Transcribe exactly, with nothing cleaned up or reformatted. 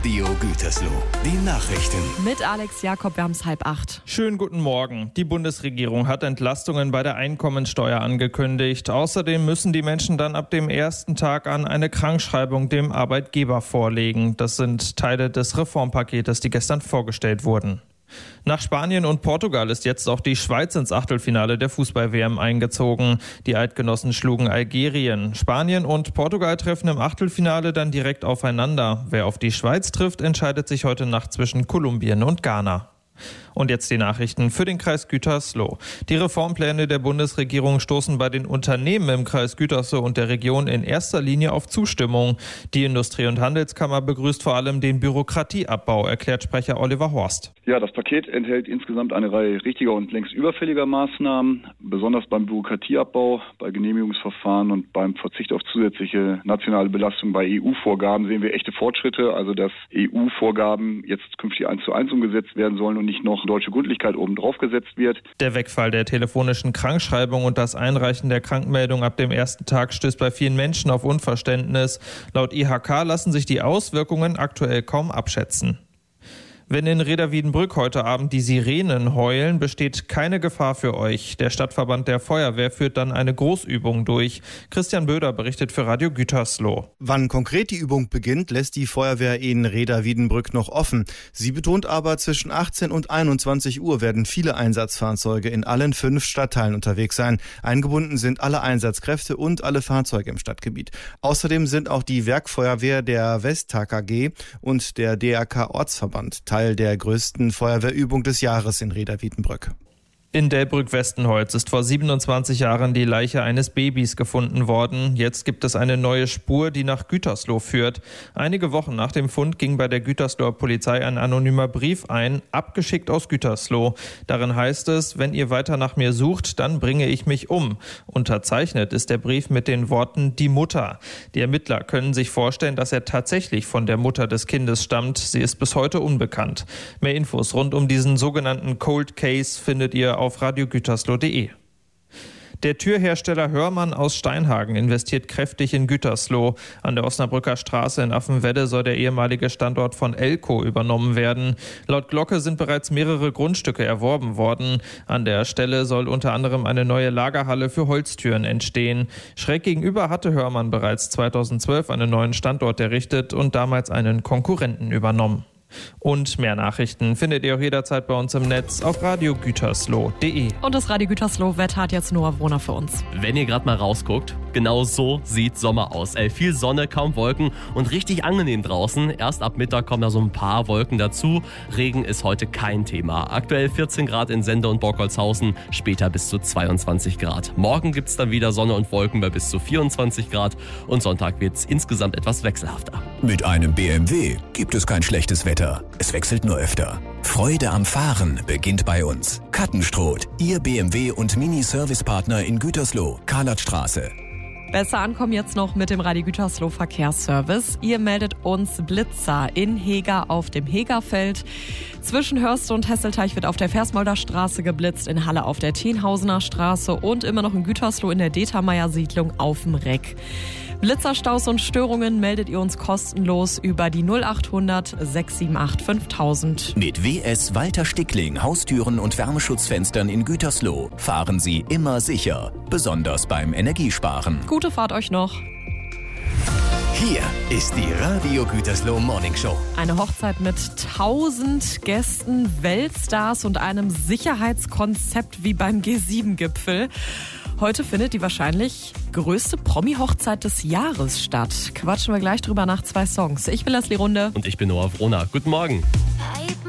Radio Gütersloh. Die Nachrichten. Mit Alex Jakob, wir haben es halb acht. Schönen guten Morgen. Die Bundesregierung hat Entlastungen bei der Einkommensteuer angekündigt. Außerdem müssen die Menschen dann ab dem ersten Tag an eine Krankschreibung dem Arbeitgeber vorlegen. Das sind Teile des Reformpaketes, die gestern vorgestellt wurden. Nach Spanien und Portugal ist jetzt auch die Schweiz ins Achtelfinale der Fußball-W M eingezogen. Die Eidgenossen schlugen Algerien. Spanien und Portugal treffen im Achtelfinale dann direkt aufeinander. Wer auf die Schweiz trifft, entscheidet sich heute Nacht zwischen Kolumbien und Ghana. Und jetzt die Nachrichten für den Kreis Gütersloh. Die Reformpläne der Bundesregierung stoßen bei den Unternehmen im Kreis Gütersloh und der Region in erster Linie auf Zustimmung. Die Industrie- und Handelskammer begrüßt vor allem den Bürokratieabbau, erklärt Sprecher Oliver Horst. Ja, das Paket enthält insgesamt eine Reihe richtiger und längst überfälliger Maßnahmen, besonders beim Bürokratieabbau, bei Genehmigungsverfahren und beim Verzicht auf zusätzliche nationale Belastung bei E U-Vorgaben sehen wir echte Fortschritte, also dass E U-Vorgaben jetzt künftig eins zu eins umgesetzt werden sollen und nicht noch deutsche Gründlichkeit oben drauf gesetzt wird. Der Wegfall der telefonischen Krankschreibung und das Einreichen der Krankmeldung ab dem ersten Tag stößt bei vielen Menschen auf Unverständnis. Laut I H K lassen sich die Auswirkungen aktuell kaum abschätzen. Wenn in Rheda-Wiedenbrück heute Abend die Sirenen heulen, besteht keine Gefahr für euch. Der Stadtverband der Feuerwehr führt dann eine Großübung durch. Christian Böder berichtet für Radio Gütersloh. Wann konkret die Übung beginnt, lässt die Feuerwehr in Rheda-Wiedenbrück noch offen. Sie betont aber, zwischen achtzehn und einundzwanzig Uhr werden viele Einsatzfahrzeuge in allen fünf Stadtteilen unterwegs sein. Eingebunden sind alle Einsatzkräfte und alle Fahrzeuge im Stadtgebiet. Außerdem sind auch die Werkfeuerwehr der Westtag A G und der D R K Ortsverband Teil der größten Feuerwehrübung des Jahres in Rheda-Wiedenbrück. In Delbrück-Westenholz ist vor siebenundzwanzig Jahren die Leiche eines Babys gefunden worden. Jetzt gibt es eine neue Spur, die nach Gütersloh führt. Einige Wochen nach dem Fund ging bei der Gütersloher Polizei ein anonymer Brief ein, abgeschickt aus Gütersloh. Darin heißt es, wenn ihr weiter nach mir sucht, dann bringe ich mich um. Unterzeichnet ist der Brief mit den Worten die Mutter. Die Ermittler können sich vorstellen, dass er tatsächlich von der Mutter des Kindes stammt. Sie ist bis heute unbekannt. Mehr Infos rund um diesen sogenannten Cold Case findet ihr auf radiogütersloh punkt de. Der Türhersteller Hörmann aus Steinhagen investiert kräftig in Gütersloh. An der Osnabrücker Straße in Affenwedde soll der ehemalige Standort von Elco übernommen werden. Laut Glocke sind bereits mehrere Grundstücke erworben worden. An der Stelle soll unter anderem eine neue Lagerhalle für Holztüren entstehen. Schräg gegenüber hatte Hörmann bereits zweitausendzwölf einen neuen Standort errichtet und damals einen Konkurrenten übernommen. Und mehr Nachrichten findet ihr auch jederzeit bei uns im Netz auf radiogütersloh punkt de. Und das Radio Gütersloh Wetter hat jetzt Noah Wohner für uns. Wenn ihr gerade mal rausguckt, genau so sieht Sommer aus. Ey, viel Sonne, kaum Wolken und richtig angenehm draußen. Erst ab Mittag kommen da so ein paar Wolken dazu. Regen ist heute kein Thema. Aktuell vierzehn Grad in Sende und Borkholzhausen, später bis zu zweiundzwanzig Grad. Morgen gibt's dann wieder Sonne und Wolken bei bis zu vierundzwanzig Grad und Sonntag wird's insgesamt etwas wechselhafter. Mit einem B M W gibt es kein schlechtes Wetter. Es wechselt nur öfter. Freude am Fahren beginnt bei uns. Kattenstroth, Ihr B M W und Mini-Service-Partner in Gütersloh, Karlatstraße. Besser ankommen jetzt noch mit dem Radio Gütersloh Verkehrsservice. Ihr meldet uns Blitzer in Heger auf dem Hegerfeld. Zwischen Hörste und Hesselteich wird auf der Versmolder Straße geblitzt, in Halle auf der Tenhausener Straße und immer noch in Gütersloh in der Determeyer Siedlung auf dem Reck. Blitzerstaus und Störungen meldet ihr uns kostenlos über die null achthundert sechs sieben acht fünftausend. Mit W S Walter Stickling Haustüren und Wärmeschutzfenstern in Gütersloh fahren Sie immer sicher, besonders beim Energiesparen. Gute Fahrt euch noch. Hier ist die Radio Gütersloh Morning Show. Eine Hochzeit mit tausend Gästen, Weltstars und einem Sicherheitskonzept wie beim G sieben Gipfel. Heute findet die wahrscheinlich größte Promi-Hochzeit des Jahres statt. Quatschen wir gleich drüber nach zwei Songs. Ich bin Leslie Runde. Und ich bin Noah Wohner. Guten Morgen.